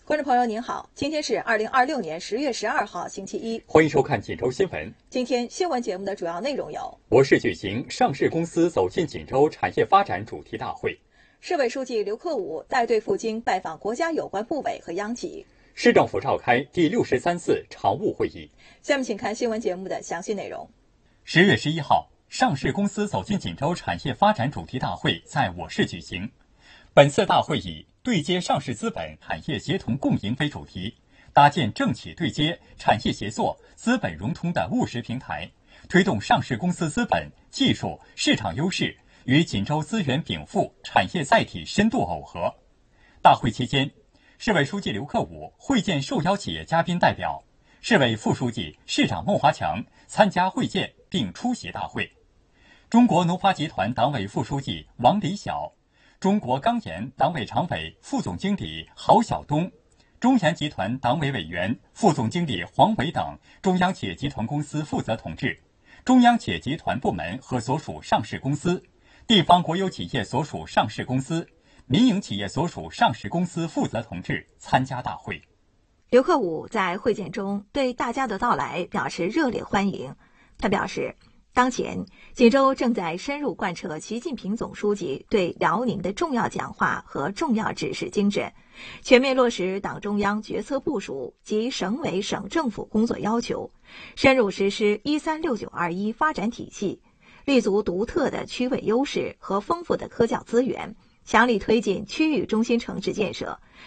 观众朋友您好，今天是2026年10月12号星期一， 欢迎收看锦州新闻。 今天新闻节目的主要内容有： 我市举行上市公司走进锦州产业发展主题大会； 市委书记刘克武带队赴京拜访国家有关部委和央企； 市政府召开第63次常务会议。 下面请看新闻节目的详细内容。 10月11号，上市公司走进锦州产业发展主题大会在我市举行。本次大会以对接上市资本产业协同共赢为主题，搭建政企对接、产业协作、资本融通的务实平台，推动上市公司资本、技术、市场优势与锦州资源禀赋、产业载体深度耦合。大会期间，市委书记刘克武会见受邀企业嘉宾代表，市委副书记、市长孟华强参加会见并出席大会。中国农发集团党委副书记王礼晓、中国钢研党委常委、副总经理郝晓东、中研集团党委委员、副总经理黄伟等中央企业集团公司负责同志、中央企业集团部门和所属上市公司、地方国有企业所属上市公司、民营企业所属上市公司负责同志参加大会。 刘克武在会见中对大家的到来表示热烈欢迎。他表示，当前，锦州正在深入贯彻习近平总书记对辽宁的重要讲话和重要指示精神，全面落实党中央决策部署及省委省政府工作要求，深入实施136921发展体系，立足独特的区位优势和丰富的科教资源，强力推进区域中心城市建设，